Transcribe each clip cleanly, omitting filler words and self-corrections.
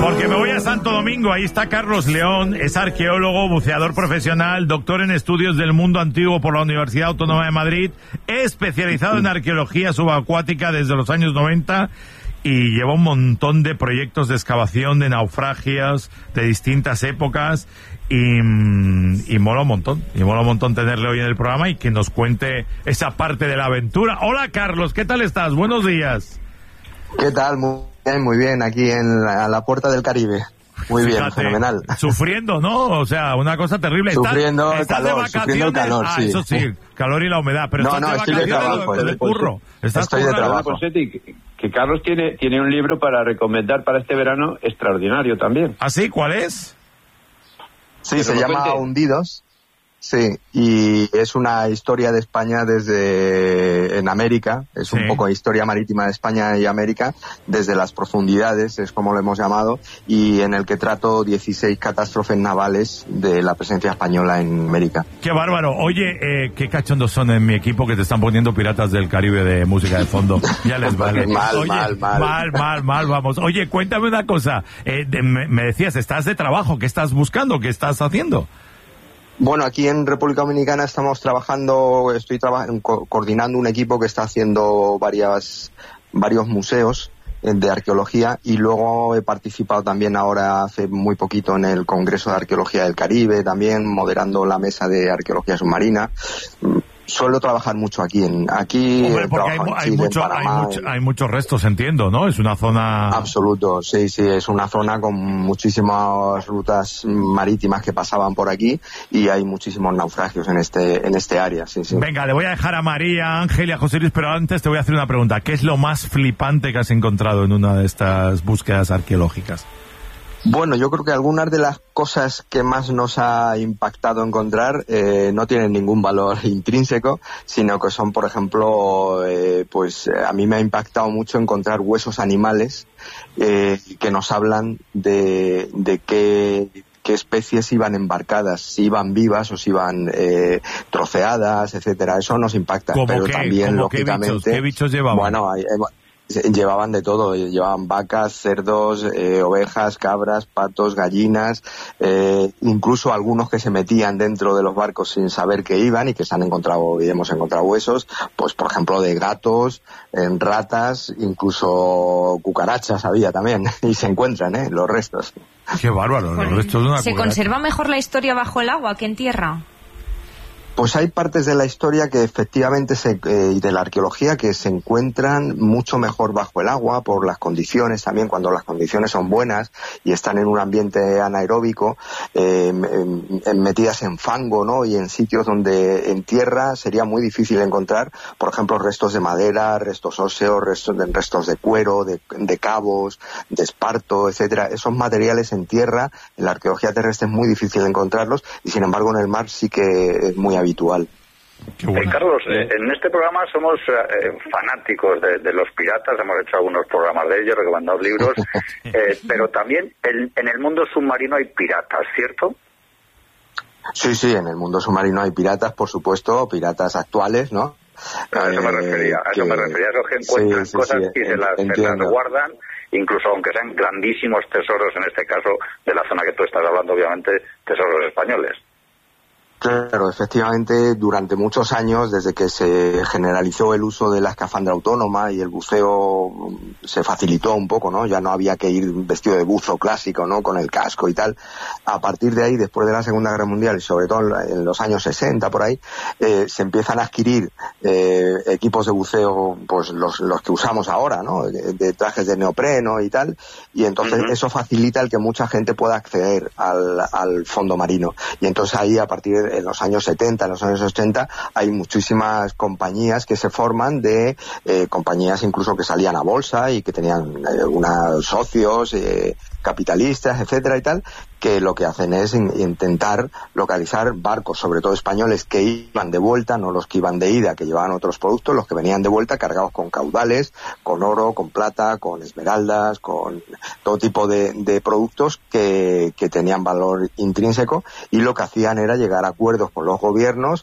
Porque me voy a Santo Domingo, ahí está Carlos León, es arqueólogo, buceador profesional, doctor en estudios del mundo antiguo por la Universidad Autónoma de Madrid, especializado en arqueología subacuática desde los años 90 y lleva un montón de proyectos de excavación de naufragios de distintas épocas y mola un montón tenerle hoy en el programa y que nos cuente esa parte de la aventura. Hola Carlos, ¿qué tal estás? Buenos días. ¿Qué tal? Muy bien, aquí a la puerta del Caribe. Muy Fíjate, bien, fenomenal. Sufriendo, ¿no? O sea, una cosa terrible. Sufriendo el ¿Estás calor, de vacaciones? sufriendo el calor, sí. Eso sí, calor y la humedad. Pero no, estoy de trabajo. De curro. Estoy de trabajo. Que Carlos tiene un libro para recomendar para este verano extraordinario también. ¿Ah, sí? ¿Cuál es? Sí, se llama Hundidos. Sí, y es una historia de España en América, es un poco historia marítima de España y América, desde las profundidades, es como lo hemos llamado, y en el que trato 16 catástrofes navales de la presencia española en América. ¡Qué bárbaro! Oye, qué cachondos son en mi equipo que te están poniendo Piratas del Caribe de música de fondo. Ya les vale. Mal, vamos. Oye, cuéntame una cosa, me decías, ¿estás de trabajo? ¿Qué estás buscando? ¿Qué estás haciendo? Bueno, aquí en República Dominicana estamos estoy coordinando un equipo que está haciendo varios museos de arqueología y luego he participado también ahora hace muy poquito en el Congreso de Arqueología del Caribe, también moderando la mesa de arqueología submarina. Suelo trabajar mucho aquí. Hombre, porque hay muchos restos, entiendo, ¿no? Es una zona... Absoluto, sí, es una zona con muchísimas rutas marítimas que pasaban por aquí y hay muchísimos naufragios en este área, sí. Venga, le voy a dejar a María, Ángel y a José Luis, pero antes te voy a hacer una pregunta. ¿Qué es lo más flipante que has encontrado en una de estas búsquedas arqueológicas? Bueno, yo creo que algunas de las cosas que más nos ha impactado encontrar no tienen ningún valor intrínseco, sino que son, por ejemplo, a mí me ha impactado mucho encontrar huesos animales que nos hablan de qué especies iban embarcadas, si iban vivas o si iban troceadas, etcétera. Eso nos impacta. Pero también, lógicamente, ¿qué bichos llevaban? Bueno, llevaban de todo, llevaban vacas, cerdos, ovejas, cabras, patos, gallinas, incluso algunos que se metían dentro de los barcos sin saber que iban y que hemos encontrado huesos, pues por ejemplo de gatos, ratas, incluso cucarachas había también, y se encuentran los restos. Qué bárbaro, los restos de una ¿Se conserva mejor la historia bajo el agua que en tierra? Pues hay partes de la historia que efectivamente y de la arqueología que se encuentran mucho mejor bajo el agua por las condiciones también, cuando las condiciones son buenas y están en un ambiente anaeróbico, metidas en fango, ¿no? Y en sitios donde en tierra sería muy difícil encontrar, por ejemplo, restos de madera, restos óseos, restos de cuero, de cabos, de esparto, etcétera. Esos materiales en tierra, en la arqueología terrestre es muy difícil encontrarlos y sin embargo en el mar sí que es muy habitual. Carlos, en este programa somos fanáticos de los piratas, hemos hecho algunos programas de ellos, recomendado libros, pero también en el mundo submarino hay piratas, ¿cierto? Sí, en el mundo submarino hay piratas, por supuesto, piratas actuales, ¿no? A eso me refería, esos que encuentran cosas y se las guardan, incluso aunque sean grandísimos tesoros, en este caso de la zona que tú estás hablando, obviamente, tesoros españoles. Claro, efectivamente, durante muchos años, desde que se generalizó el uso de la escafandra autónoma y el buceo se facilitó un poco, ¿no? Ya no había que ir vestido de buzo clásico, ¿no? Con el casco y tal. A partir de ahí, después de la Segunda Guerra Mundial y sobre todo en los años 60 por ahí, se empiezan a adquirir equipos de buceo, pues los que usamos ahora, ¿no? De trajes de neopreno y tal. Y entonces eso facilita el que mucha gente pueda acceder al fondo marino. Y entonces ahí, a partir de los años 70, en los años 80, hay muchísimas compañías que se forman compañías incluso que salían a bolsa y que tenían unos socios, capitalistas, etcétera y tal, que lo que hacen es intentar localizar barcos, sobre todo españoles, que iban de vuelta, no los que iban de ida, que llevaban otros productos, los que venían de vuelta cargados con caudales, con oro, con plata, con esmeraldas, con todo tipo de productos que tenían valor intrínseco, y lo que hacían era llegar a acuerdos con los gobiernos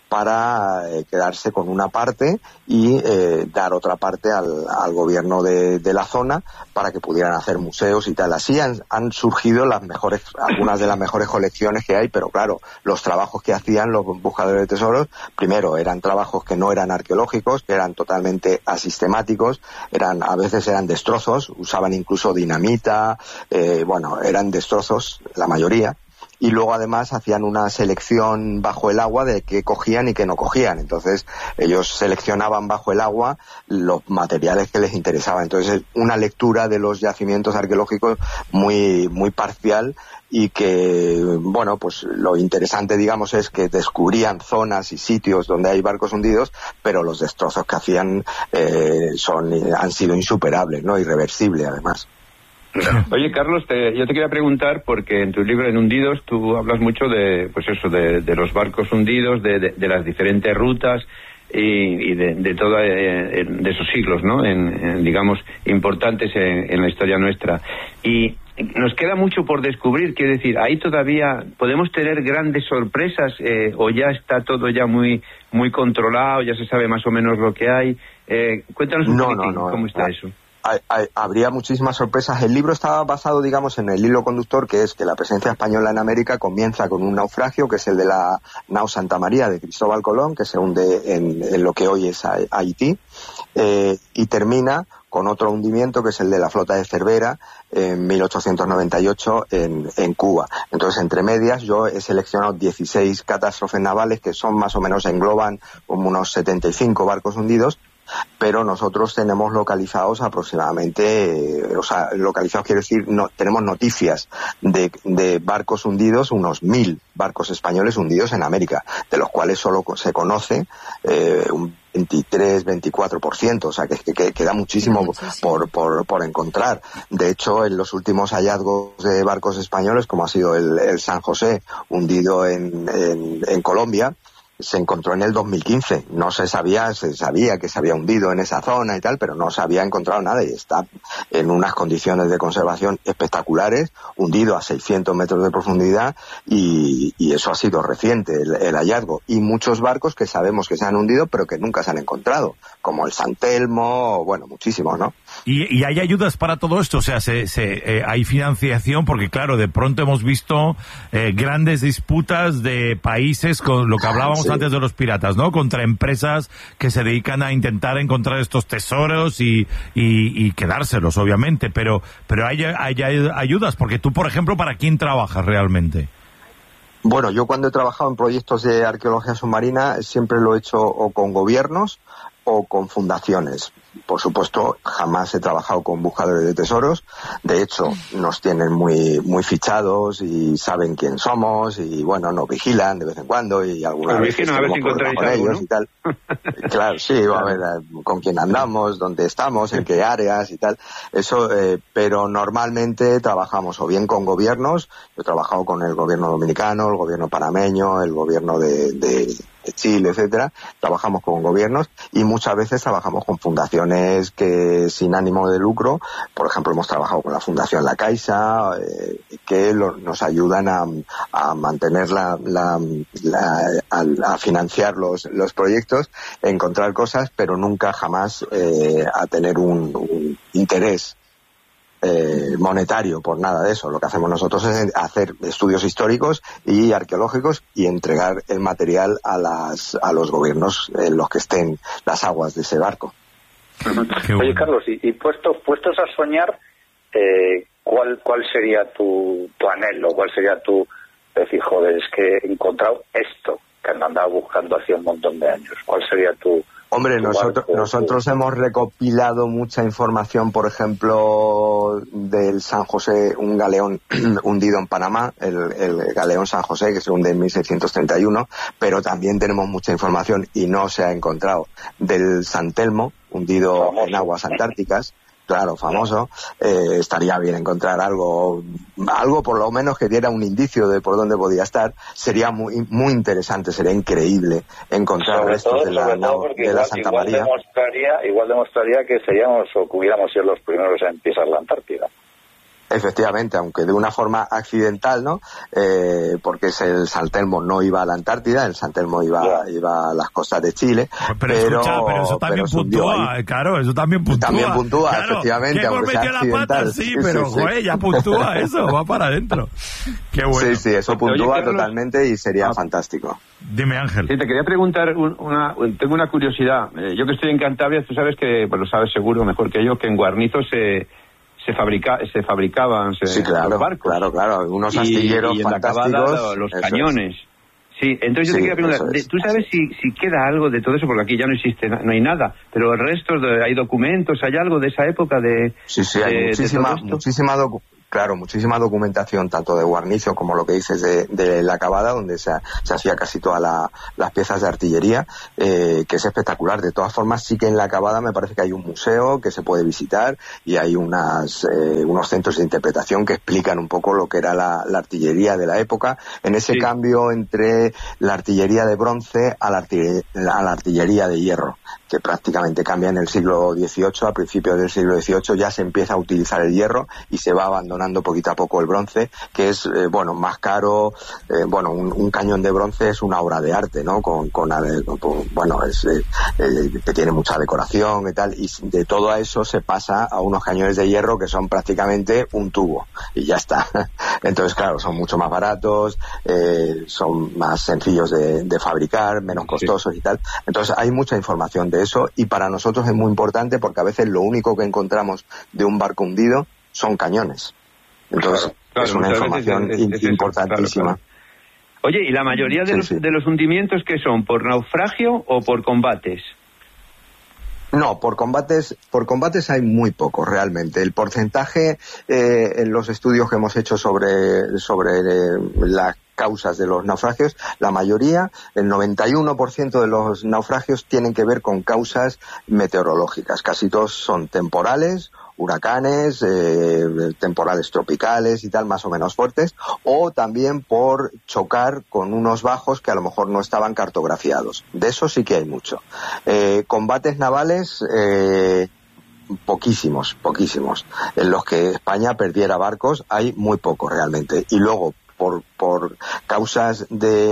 para quedarse con una parte y dar otra parte al gobierno de la zona para que pudieran hacer museos y tal. Así han surgido algunas de las mejores colecciones que hay, pero claro, los trabajos que hacían los buscadores de tesoros, primero eran trabajos que no eran arqueológicos, que eran totalmente asistemáticos, a veces eran destrozos, usaban incluso dinamita, eran destrozos la mayoría. Y luego además hacían una selección bajo el agua de qué cogían y qué no cogían. Entonces ellos seleccionaban bajo el agua los materiales que les interesaban. Entonces una lectura de los yacimientos arqueológicos muy, muy parcial, y que, pues lo interesante, digamos, es que descubrían zonas y sitios donde hay barcos hundidos, pero los destrozos que hacían han sido insuperables, ¿no? Irreversibles, además. Oye, Carlos, yo te quería preguntar, porque en tu libro, en Hundidos, tú hablas mucho de los barcos hundidos, de las diferentes rutas y de toda de esos siglos, ¿no? Digamos, importantes en la historia nuestra. Y nos queda mucho por descubrir, quiero decir, ahí todavía podemos tener grandes sorpresas, o ya está todo ya muy muy controlado, ya se sabe más o menos lo que hay. Cuéntanos un poquitín cómo está eso. Habría muchísimas sorpresas. El libro estaba basado, digamos, en el hilo conductor, que es que la presencia española en América comienza con un naufragio, que es el de la nao Santa María de Cristóbal Colón, que se hunde en lo que hoy es Haití, y termina con otro hundimiento, que es el de la flota de Cervera en 1898 en Cuba. Entonces, entre medias, yo he seleccionado 16 catástrofes navales, que son más o menos, engloban como unos 75 barcos hundidos, pero nosotros tenemos localizados aproximadamente, localizados quiero decir, tenemos noticias de barcos hundidos, unos 1000 barcos españoles hundidos en América, de los cuales solo se conoce un 23-24%, o sea que queda muchísimo por encontrar. De hecho, en los últimos hallazgos de barcos españoles, como ha sido el San José, hundido en Colombia, se encontró en el 2015. No se sabía que se había hundido en esa zona y tal, pero no se había encontrado nada, y está en unas condiciones de conservación espectaculares, hundido a 600 metros de profundidad, y eso ha sido reciente, el hallazgo. Y muchos barcos que sabemos que se han hundido, pero que nunca se han encontrado, como el San Telmo, muchísimos, ¿no? ¿Y hay ayudas para todo esto? O sea, hay financiación, porque claro, de pronto hemos visto grandes disputas de países, con lo que hablábamos antes de los piratas, ¿no? Contra empresas que se dedican a intentar encontrar estos tesoros y quedárselos, obviamente, pero hay ayudas, porque tú, por ejemplo, ¿para quién trabajas realmente? Bueno, yo cuando he trabajado en proyectos de arqueología submarina siempre lo he hecho o con gobiernos o con fundaciones. Por supuesto, jamás he trabajado con buscadores de tesoros. De hecho, nos tienen muy muy fichados y saben quién somos, y nos vigilan de vez en cuando, y algunas veces tenemos problemas con ellos, ¿no? Y tal. Claro, sí, a ver con quién andamos, dónde estamos, en qué áreas y tal. Eso, pero normalmente trabajamos o bien con gobiernos. Yo he trabajado con el gobierno dominicano, el gobierno panameño, el gobierno de Chile, etcétera. Trabajamos con gobiernos, y muchas veces trabajamos con fundaciones que sin ánimo de lucro. Por ejemplo, hemos trabajado con la Fundación La Caixa, que nos ayudan a mantener a financiar los proyectos, encontrar cosas, pero nunca jamás a tener un interés monetario por nada de eso. Lo que hacemos nosotros es hacer estudios históricos y arqueológicos y entregar el material a los gobiernos en los que estén las aguas de ese barco. Oye, Carlos, y puestos a soñar, ¿cuál sería tu anhelo? ¿Cuál sería tu decir, joder, es que he encontrado esto que han andado buscando hace un montón de años? ¿Cuál sería tu... Hombre, nosotros hemos recopilado mucha información, por ejemplo, del San José, un galeón hundido en Panamá, el galeón San José, que se hunde en 1631, pero también tenemos mucha información, y no se ha encontrado, del San Telmo, hundido en aguas antárticas. Claro, famoso. Estaría bien encontrar algo por lo menos que diera un indicio de por dónde podía estar. Sería muy muy interesante, sería increíble encontrar restos de la Santa María. Igual demostraría que seríamos o que hubiéramos sido los primeros en pisar la Antártida. Efectivamente, aunque de una forma accidental, ¿no? Porque el San Telmo no iba a la Antártida, el San Telmo iba a las costas de Chile. Pero eso también puntúa, claro, eso también puntúa. También puntúa, claro, efectivamente, aunque sea accidental. La pata, sí, pero joder, ya puntúa eso, va para adentro. Qué bueno. Sí, eso puntúa totalmente y sería fantástico. Dime, Ángel. Sí, te quería preguntar, tengo una curiosidad. Yo que estoy en Cantabria, tú sabes que, pues lo sabes seguro mejor que yo, que en Guarnizo se fabricaban sí, claro, los barcos. Claro, unos astilleros y en fantásticos. La Acabada, los cañones. Sí, entonces yo te quería preguntar, ¿tú sabes si queda algo de todo eso? Porque aquí ya no existe, no hay nada, pero el resto, hay documentos, ¿hay algo de esa época de...? Sí, hay muchísima documentación, tanto de Guarnizo como lo que dices de La Acabada, donde se hacía casi todas las piezas de artillería, que es espectacular. De todas formas, sí que en La Acabada me parece que hay un museo que se puede visitar y hay unos centros de interpretación que explican un poco lo que era la artillería de la época, en ese cambio entre la artillería de bronce a la artillería de hierro, que prácticamente cambia en el siglo XVIII. A principios del siglo XVIII ya se empieza a utilizar el hierro y se va abandonando poquito a poco el bronce, que es más caro. Un cañón de bronce es una obra de arte, ¿no? Que tiene mucha decoración y tal, y de todo eso se pasa a unos cañones de hierro que son prácticamente un tubo y ya está. Entonces, claro, son mucho más baratos, son más sencillos de fabricar, menos costosos y tal. Entonces hay mucha información de eso, y para nosotros es muy importante porque a veces lo único que encontramos de un barco hundido son cañones. Entonces es una información importantísima. Claro. Oye, ¿y la mayoría de los hundimientos qué son? ¿Por naufragio o por combates? No, por combates hay muy poco realmente. El porcentaje en los estudios que hemos hecho sobre las causas de los naufragios, la mayoría, el 91% de los naufragios tienen que ver con causas meteorológicas. Casi todos son temporales, huracanes, temporales tropicales y tal, más o menos fuertes, o también por chocar con unos bajos que a lo mejor no estaban cartografiados. De eso sí que hay mucho. Combates navales, poquísimos. En los que España perdiera barcos hay muy poco realmente. Y luego, por causas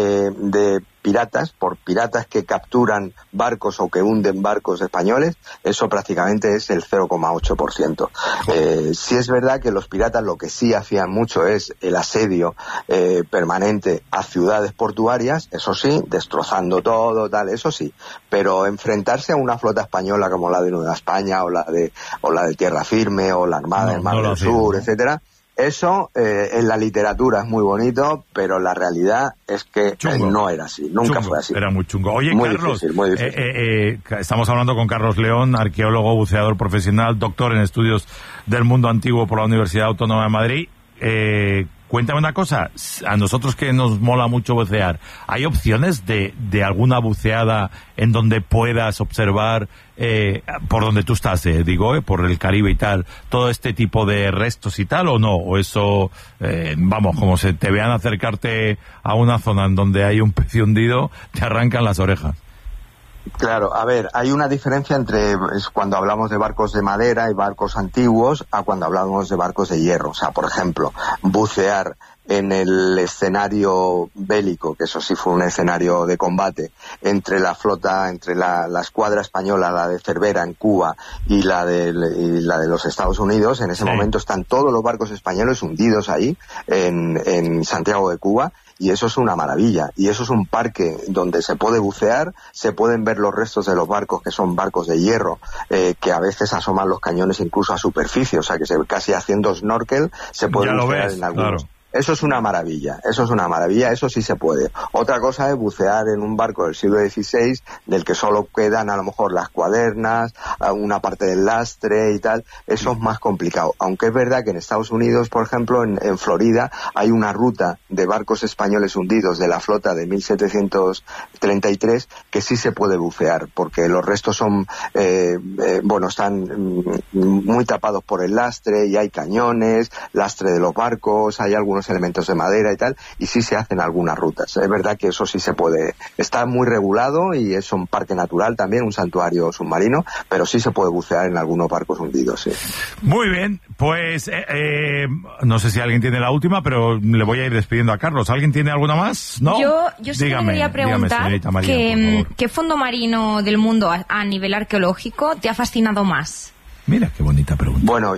de piratas, por piratas que capturan barcos o que hunden barcos españoles, eso prácticamente es el 0,8%. Sí es verdad que los piratas lo que sí hacían mucho es el asedio permanente a ciudades portuarias, eso sí, destrozando todo, tal, eso sí, pero enfrentarse a una flota española como la de Nueva España o la de Tierra Firme o la Armada del Mar del Sur, etcétera, eso en la literatura es muy bonito, pero la realidad es que no era así, nunca fue así. Era muy chungo. Oye, muy Carlos, difícil, muy difícil. Estamos hablando con Carlos León, arqueólogo, buceador profesional, doctor en estudios del mundo antiguo por la Universidad Autónoma de Madrid. Cuéntame una cosa, a nosotros que nos mola mucho bucear, ¿hay opciones de alguna buceada en donde puedas observar, por donde tú estás, por el Caribe y tal, todo este tipo de restos y tal, o no? O eso, como se te vean acercarte a una zona en donde hay un pez hundido, te arrancan las orejas. Claro, a ver, hay una diferencia entre cuando hablamos de barcos de madera y barcos antiguos a cuando hablamos de barcos de hierro. O sea, por ejemplo, bucear en el escenario bélico, que eso sí fue un escenario de combate, entre la flota, entre la escuadra española, la de Cervera en Cuba y la de los Estados Unidos. En ese momento están todos los barcos españoles hundidos ahí, en Santiago de Cuba. Y eso es una maravilla, y eso es un parque donde se puede bucear, se pueden ver los restos de los barcos, que son barcos de hierro, que a veces asoman los cañones incluso a superficie, o sea que casi haciendo snorkel se puede bucear en algunos. Claro. Eso es una maravilla, eso sí se puede. Otra cosa es bucear en un barco del siglo XVI, del que solo quedan a lo mejor las cuadernas, una parte del lastre y tal, eso es más complicado. Aunque es verdad que en Estados Unidos, por ejemplo, en Florida, hay una ruta de barcos españoles hundidos de la flota de 1733 que sí se puede bucear, porque los restos son, están muy tapados por el lastre y hay cañones, lastre de los barcos, hay algunos más elementos de madera y tal, y sí se hacen algunas rutas. Es verdad que eso sí se puede, está muy regulado y es un parque natural también, un santuario submarino, pero sí se puede bucear en algunos barcos hundidos, sí. Muy bien, pues no sé si alguien tiene la última, pero le voy a ir despidiendo a Carlos. ¿Alguien tiene alguna más? ¿No? Yo sí que quería preguntar ¿qué fondo marino del mundo a nivel arqueológico te ha fascinado más? Mira, qué bonita pregunta. Bueno,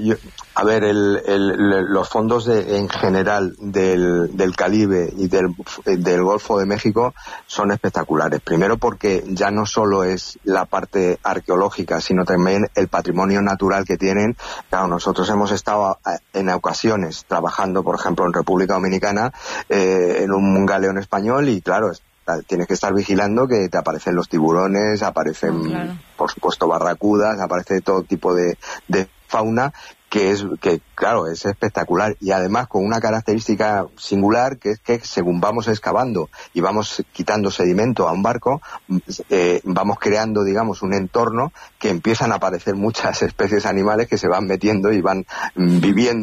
los fondos en general del Caribe y del Golfo de México son espectaculares. Primero porque ya no solo es la parte arqueológica, sino también el patrimonio natural que tienen. Claro, nosotros hemos estado en ocasiones trabajando, por ejemplo, en República Dominicana, en un galeón español y claro, tienes que estar vigilando que te aparecen los tiburones, aparecen, por supuesto, barracudas, aparece todo tipo de fauna que claro, es espectacular y además con una característica singular que es que según vamos excavando y vamos quitando sedimento a un barco, vamos creando, digamos, un entorno que empiezan a aparecer muchas especies animales que se van metiendo y van viviendo